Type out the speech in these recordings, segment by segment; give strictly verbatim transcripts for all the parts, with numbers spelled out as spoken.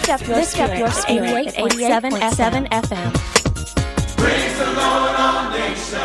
Lift up your spirit at eighty-eight point seven F M. Praise the Lord, all nations.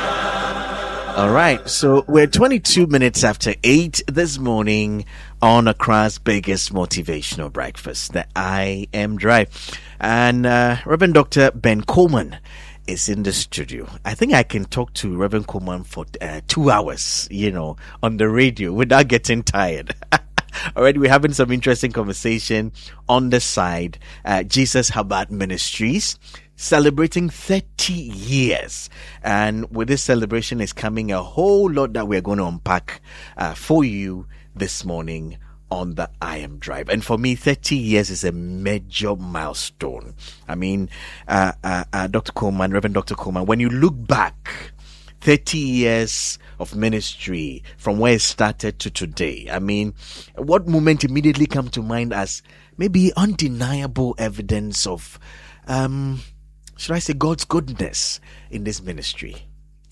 All right, so we're twenty-two minutes after eight this morning on Accra's biggest motivational breakfast, the I Am Drive. And uh, Reverend Doctor Ben Coleman is in the studio. I think I can talk to Reverend Coleman for uh, two hours, you know, on the radio without getting tired. Already we're having some interesting conversation on the side. Uh, Jesus Chabad Ministries celebrating thirty years, and with this celebration is coming a whole lot that we're going to unpack uh, for you this morning on the I Am Drive. And for me, thirty years is a major milestone. I mean, uh, uh, uh, Doctor Coleman, Reverend Doctor Coleman, when you look back thirty years of ministry from where it started to today, I mean, what moment immediately come to mind as maybe undeniable evidence of um should I say God's goodness in this ministry?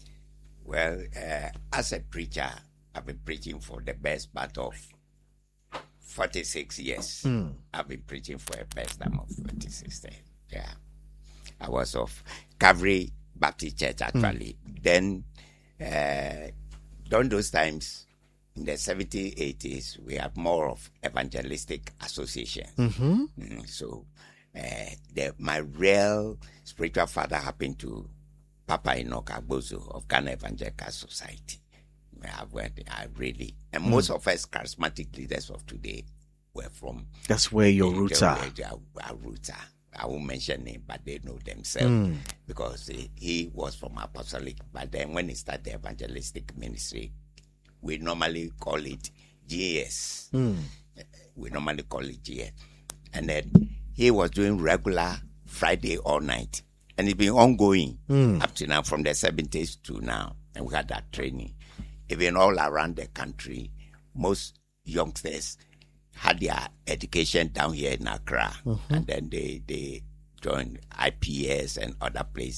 Well, uh, as a preacher, I've been preaching for the best part of forty-six years. Mm. I've been preaching for a best time of forty-six years. Yeah. I was of Calvary Baptist Church, actually. Mm. Then, uh, during those times, in the seventies, eighties, we have more of evangelistic associations. Mm-hmm. Mm, so, Uh, the, my real spiritual father happened to Papa Enoch Agbozo of Ghana Evangelical Society. I, went, I really, and most mm. of us charismatic leaders of today were from. That's where your roots are. Our roots are. I won't mention him, but they know themselves mm. because he, he was from apostolic. But then when he started the evangelistic ministry, we normally call it G S. Mm. We normally call it G S, and then he was doing regular Friday all night. And it's been ongoing mm. up to now, from the seventies to now. And we had that training. Even all around the country, most youngsters had their education down here in Accra. Mm-hmm. And then they, they joined I P S and other places.